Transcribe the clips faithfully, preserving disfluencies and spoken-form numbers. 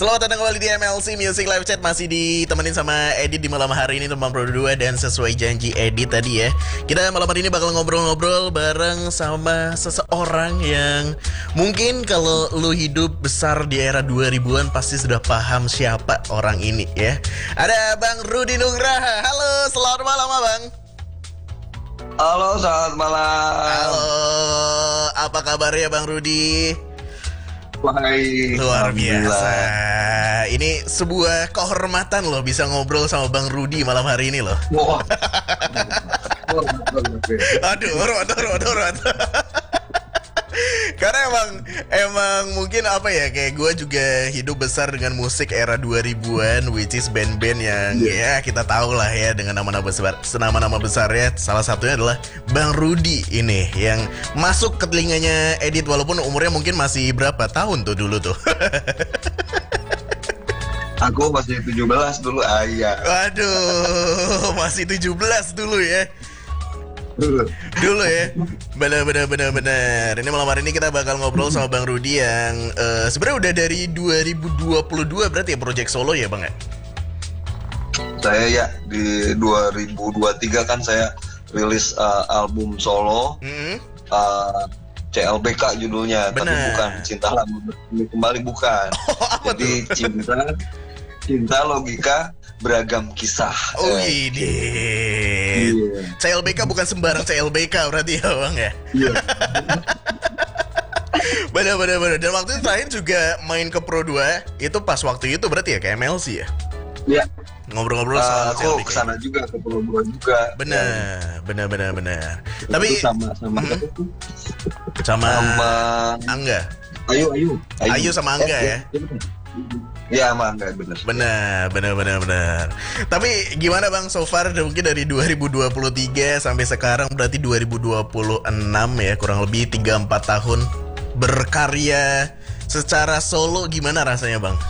Selamat datang kembali di M L C Music Live Chat. Masih ditemenin sama Edit di malam hari ini, teman Pro dua. Dan sesuai janji Edit tadi ya, kita malam hari ini bakal ngobrol-ngobrol bareng sama seseorang yang mungkin kalau lu hidup besar di era dua ribuan pasti sudah paham siapa orang ini ya. Ada Bang Rudy Nugraha. Halo, selamat malam Abang. Halo, selamat malam. Halo, apa kabarnya Bang Rudy? Baik, Luar biasa. Ini sebuah kehormatan loh bisa ngobrol sama Bang Rudy malam hari ini loh. Wah. Aduh, hormat, hormat, hormat. Karena emang emang mungkin apa ya, kayak gue juga hidup besar dengan musik era dua ribuan, which is band-band yang yeah. ya kita tahu lah ya dengan nama-nama besar, nama-nama besarnya. Salah satunya adalah Bang Rudy ini yang masuk ke telinganya Edit walaupun umurnya mungkin masih berapa tahun tuh dulu tuh. Aku masih tujuh belas dulu, ayah. Waduh, masih tujuh belas dulu ya. Dulu ya, benar benar benar benar. Ini malam hari ini kita bakal ngobrol sama Bang Rudy yang uh, sebenarnya udah dari dua ribu dua puluh dua berarti ya project solo ya Bang ya? Saya ya di dua ribu dua puluh tiga kan saya rilis uh, album solo, mm-hmm. uh, C L B K judulnya, bener. Tapi bukan Cinta Lama Kembali, bukan. Oh, jadi tuh? cinta cinta logika beragam kisah. Oh ini yeah. C L B K bukan sembarang C L B K berarti ya Bang ya? Iya. Bener bener bener. Dan waktu itu terakhir juga main ke Pro dua itu pas waktu itu berarti ya ke M L C ya? Iya. Ngobrol-ngobrol soal uh, aku kesana juga ke Pro dua juga. Bener ya. bener bener bener. Itu Tapi sama sama hmm, sama, sama Angga. Ayu Ayu. Ayu, Ayu sama Angga eh, ya. ya. Iya emang enggak bener. Benar, benar, benar, benar. Tapi gimana Bang so far mungkin dari dua ribu dua puluh tiga sampai sekarang berarti dua ribu dua puluh enam ya, kurang lebih tiga sampai empat tahun berkarya secara solo, gimana rasanya Bang?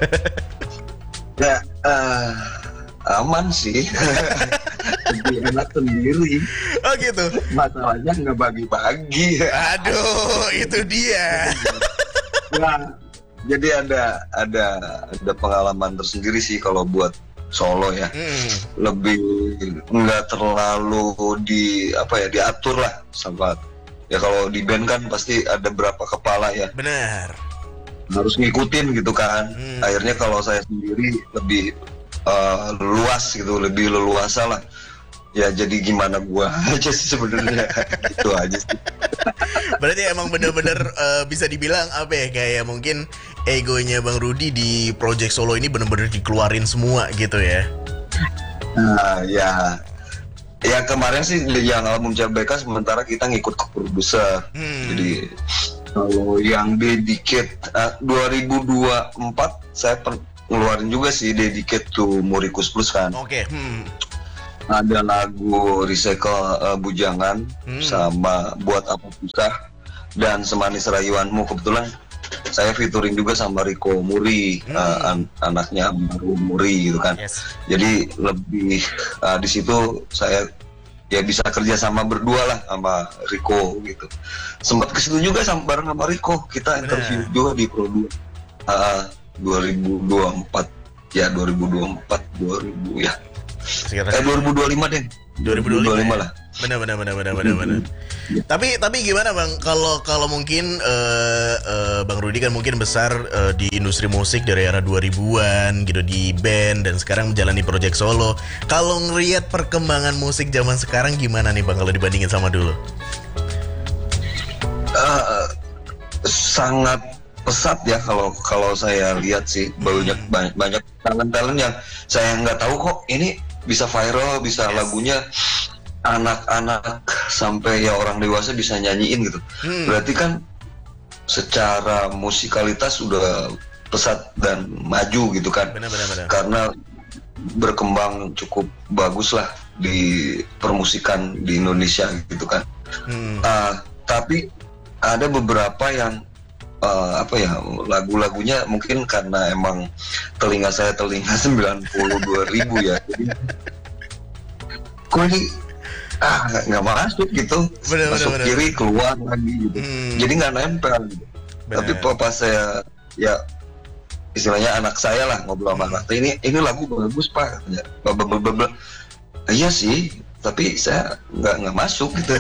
Ya uh, aman sih. Lebih enak sendiri. Oh gitu. Masalahnya nggak bagi-bagi. Aduh, itu dia. Nah, jadi ada ada ada pengalaman tersendiri sih kalau buat solo ya. Hmm. Lebih nggak terlalu di apa ya diatur lah sama ya, kalau di band kan pasti ada berapa kepala ya. Benar. Harus ngikutin gitu kan. Hmm. Akhirnya kalau saya sendiri lebih uh, luas gitu, lebih leluasa lah. Ya jadi gimana gua aja sih sebenarnya. Gitu aja sih. Berarti emang bener-bener uh, bisa dibilang apa ya, kayak mungkin egonya Bang Rudy di project solo ini bener-bener dikeluarin semua gitu ya. Nah ya, ya kemarin sih yang album C L B K sementara kita ngikut ke produser. Hmm. Jadi kalau yang dedicate uh, dua ribu dua puluh empat saya pen- ngeluarin juga sih dedicate to Murikus Plus kan. Oke. Okay. Hmm. Ada lagu Recycle uh, Bujangan, hmm. sama Buat Apa Susah dan Semanis Rayuanmu. Kebetulan saya featuring juga sama Rico Muri, hmm. uh, an- anaknya baru Muri gitu kan. Yes. Jadi lebih uh, di situ saya ya bisa kerja sama berdua lah sama Rico gitu. Sempat ke situ juga sama bareng sama Rico, kita interview nah. juga di Pro dua uh, dua ribu dua puluh empat ya dua ribu dua puluh empat dua ribu ya. Sekitar eh dua ribu dua puluh lima deh. dua ribu dua puluh lima lah. Benar benar benar benar benar benar. Tapi tapi gimana Bang, kalau kalau mungkin uh, uh, Bang Rudy kan mungkin besar uh, di industri musik dari era dua ribuan gitu di band dan sekarang menjalani project solo. Kalau ngelihat perkembangan musik zaman sekarang gimana nih Bang kalau dibandingin sama dulu? Uh, sangat pesat ya kalau kalau saya lihat sih, banyak hmm. banyak banyak talent-talent yang saya nggak tahu kok ini bisa viral, bisa yes. lagunya anak-anak sampai ya orang dewasa bisa nyanyiin gitu. Hmm. Berarti kan secara musikalitas sudah pesat dan maju gitu kan. Benar, benar, benar. Karena berkembang cukup bagus lah di permusikan di Indonesia gitu kan. Hmm. Uh, tapi ada beberapa yang Uh, apa ya, lagu-lagunya mungkin karena emang telinga saya telinga sembilan puluh dua ribu ya, jadi kok ini ah nggak masuk gitu, bener, masuk bener, kiri bener. Keluar lagi gitu, hmm. jadi nggak nempel gitu. Tapi pas saya ya istilahnya anak saya lah ngobrol sama anak, ini ini lagu bagus pak, katanya. Blablabla. Iya sih, tapi saya nggak nggak masuk gitu.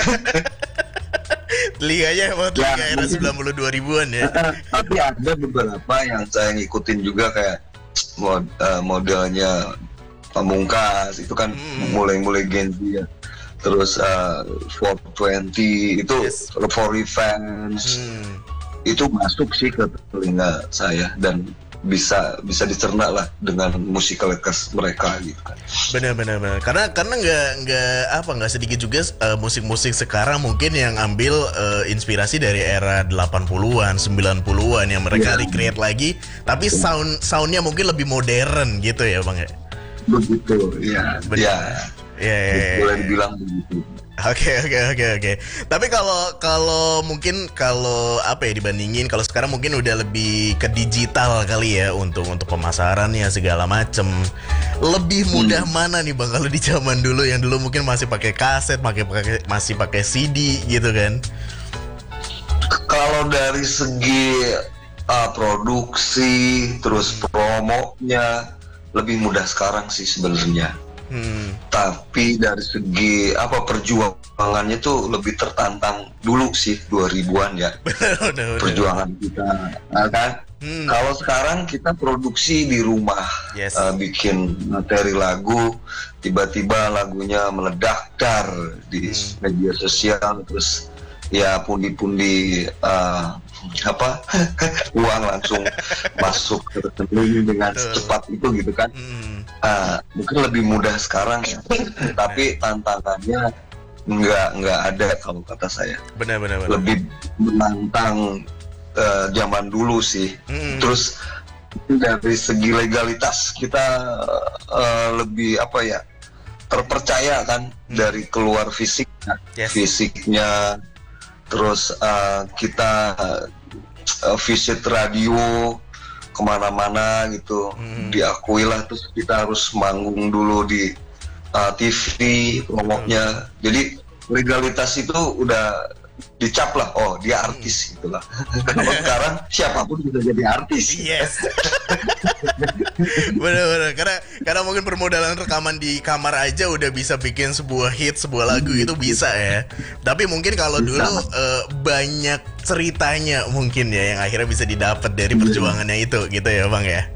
Telinganya emang telinga Ya, era mungkin. sembilan puluh dua ribuan ya. Tapi ada beberapa yang saya ngikutin juga kayak mod, eh, modelnya Pamungkas itu kan Hmm. mulai-mulai Gen Z ya. Terus uh, four twenty itu Yes. For Revenge Hmm. itu masuk sih ke telinga saya dan bisa bisa dicerna lah dengan musikalitas mereka gitu kan. Benar-benar benar. Karena karena nggak nggak apa nggak sedikit juga eh, musik-musik sekarang mungkin yang ambil eh, inspirasi dari era delapan puluhan, sembilan puluhan yang mereka Iya. recreate lagi, tapi sound soundnya mungkin lebih modern gitu ya bang ya. Begitu, ya. Benar. Ya, Ya, ya, ya, boleh ya. dibilang begitu. Oke oke oke oke. Tapi kalau kalau mungkin kalau apa ya dibandingin kalau sekarang mungkin udah lebih ke digital kali ya untuk untuk pemasarannya segala macem. Lebih mudah mana nih bang kalau di zaman dulu yang dulu mungkin masih pakai kaset, pakai pakai masih pakai C D gitu kan? Kalau dari segi uh, produksi, terus promonya lebih mudah sekarang sih sebenarnya. Hmm. Tapi dari segi apa perjuangannya tuh lebih tertantang dulu sih dua ribuan ya. Udah, udah. Perjuangan kita, nah, kan? Hmm. Kalau sekarang kita produksi di rumah, Yes. uh, bikin materi lagu, tiba-tiba lagunya meledak dar di Hmm. media sosial, terus ya pundi-pundi uh, apa uang langsung masuk ke rekening dengan Betul. secepat itu gitu kan. Hmm. Uh, mungkin lebih mudah sekarang ya, tapi tantangannya nggak nggak ada kalau kata saya. Benar benar benar. Lebih menantang uh, zaman dulu sih. Hmm. Terus dari segi legalitas kita uh, lebih apa ya terpercaya kan dari keluar fisiknya, Yes. fisiknya. Terus uh, kita uh, visit radio kemana-mana gitu, Hmm. diakui lah. Terus kita harus manggung dulu di uh, T V promonya. Jadi legalitas itu udah dicap lah, oh dia artis gitu lah. Kalau sekarang siapapun bisa jadi artis. Yes. Bener-bener karena karena mungkin permodalan rekaman di kamar aja udah bisa bikin sebuah hit, sebuah lagu itu bisa ya. Tapi mungkin kalau Bisa. dulu eh, banyak ceritanya mungkin ya yang akhirnya bisa didapat dari perjuangannya itu gitu ya bang ya.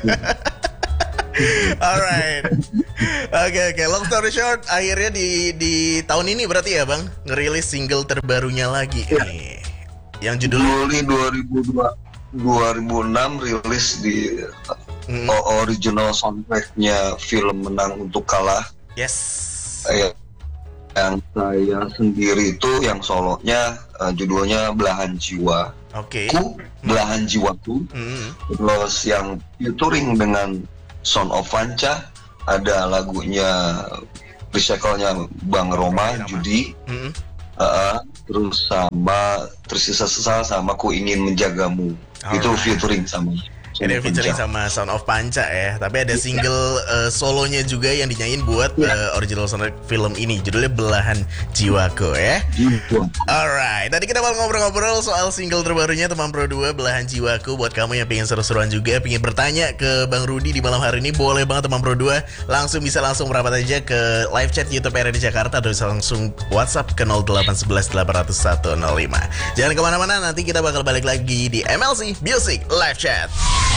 Alright. Oke oke. Long story short, akhirnya di di tahun ini berarti ya bang ngerilis single terbarunya lagi Ya. nih. Yang judul Juli dua ribu dua dua ribu enam rilis di Hmm. o- original soundtracknya film Menang Untuk Kalah. Yes. Eh, yang saya sendiri itu yang solonya eh, judulnya Belahan Jiwa. Oke. Ku Belahan Jiwaku. Hmm. Terus yang featuring dengan Son of Vanca ada lagunya recycle-nya Bang Roma, Roma. Judi. Hmm. Uh, terus sama Tersisa Sesal sama Ku Ingin Menjagamu. Itu Alright. featuring sama Son Ini of featuring Vanca. sama Sound of Panca ya. Tapi ada single eh, solonya juga yang dinyanyiin buat Iya. eh, original soundtrack film ini. Judulnya Belahan Jiwaku ya. Jiwa. Alright, tadi kita mau ngobrol-ngobrol soal single terbarunya Teman Pro dua Belahan Jiwaku. Buat kamu yang pengen seru-seruan juga, pengen bertanya ke Bang Rudy di malam hari ini, boleh banget Teman Pro dua. Langsung bisa langsung merapat aja ke live chat YouTube R R D Jakarta atau bisa langsung WhatsApp ke nol delapan satu satu delapan nol satu nol lima. Jangan kemana-mana, nanti kita bakal balik lagi di M L C Music Live Chat.